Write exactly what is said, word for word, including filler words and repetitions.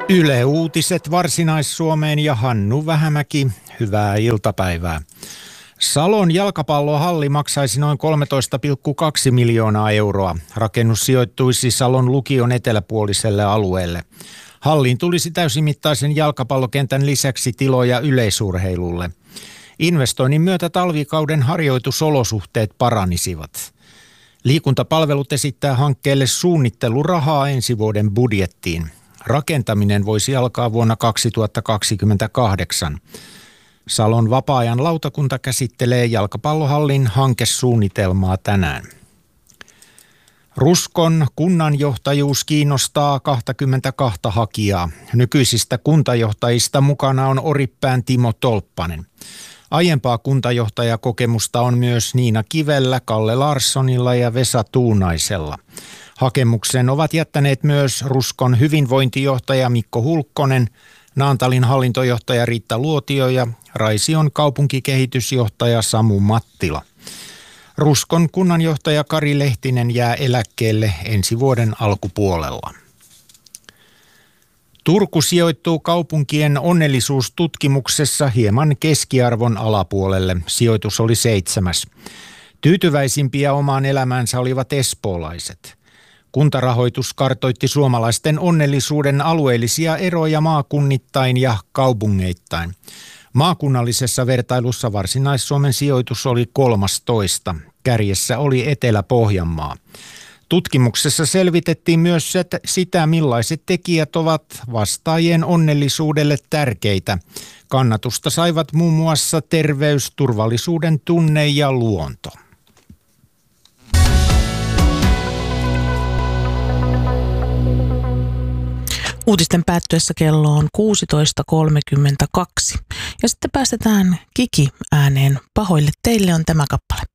Yle Uutiset Varsinais-Suomeen ja Hannu Vähämäki. Hyvää iltapäivää. Salon jalkapallohalli maksaisi noin kolmetoista pilkku kaksi miljoonaa euroa. Rakennus sijoittuisi Salon lukion eteläpuoliselle alueelle. Halliin tulisi täysimittaisen jalkapallokentän lisäksi tiloja yleisurheilulle. Investoinnin myötä talvikauden harjoitusolosuhteet paranisivat. Liikuntapalvelut esittää hankkeelle suunnittelurahaa ensi vuoden budjettiin. Rakentaminen voisi alkaa vuonna kaksituhattakaksikymmentäkahdeksan. Salon vapaa-ajan lautakunta käsittelee jalkapallohallin hankesuunnitelmaa tänään. Ruskon kunnanjohtajuus kiinnostaa kaksikymmentäkaksi hakijaa. Nykyisistä kuntajohtajista mukana on Oripään Timo Tolppanen. Aiempaa kuntajohtajakokemusta on myös Niina Kivellä, Kalle Larssonilla ja Vesa Tuunaisella. Hakemuksen ovat jättäneet myös Ruskon hyvinvointijohtaja Mikko Hulkkonen, Naantalin hallintojohtaja Riitta Luotio ja Raision kaupunkikehitysjohtaja Samu Mattila. Ruskon kunnanjohtaja Kari Lehtinen jää eläkkeelle ensi vuoden alkupuolella. Turku sijoittuu kaupunkien onnellisuustutkimuksessa hieman keskiarvon alapuolelle. Sijoitus oli seitsemäs. Tyytyväisimpiä omaan elämäänsä olivat espoolaiset. Kuntarahoitus kartoitti suomalaisten onnellisuuden alueellisia eroja maakunnittain ja kaupungeittain. Maakunnallisessa vertailussa Varsinais-Suomen sijoitus oli kolmastoista. Kärjessä oli Etelä-Pohjanmaa. Tutkimuksessa selvitettiin myös sitä, millaiset tekijät ovat vastaajien onnellisuudelle tärkeitä. Kannatusta saivat muun muassa terveys, turvallisuuden tunne ja luonto. Uutisten päättyessä kello on kuusitoista kolmekymmentäkaksi. Ja sitten päästetään Kiki ääneen. Pahoille teille on tämä kappale.